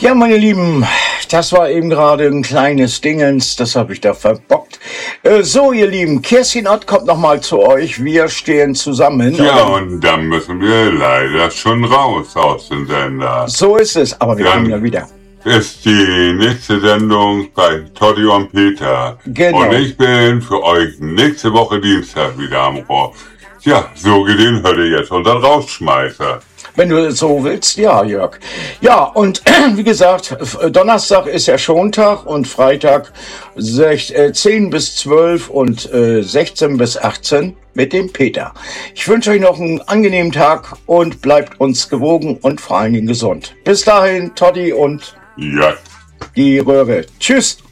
Ja, meine Lieben, das war eben gerade ein kleines Dingens, das habe ich da verbockt. So, ihr Lieben, Kerstin Ott kommt nochmal zu euch, wir stehen zusammen. Ja, und dann müssen wir leider schon raus aus dem Sender. So ist es, aber wir Dann kommen ja wieder. ist die nächste Sendung bei Totti und Peter. Genau. Und ich bin für euch nächste Woche Dienstag wieder am Rohr. Ja, so gesehen hört ihr jetzt unseren Rausschmeißer. Wenn du es so willst, ja, Jörg. Ja, und wie gesagt, Donnerstag ist ja Schontag und Freitag 10 bis 12 und 16 bis 18 mit dem Peter. Ich wünsche euch noch einen angenehmen Tag und bleibt uns gewogen und vor allen Dingen gesund. Bis dahin, Totti und Ja. die Röhre. Tschüss.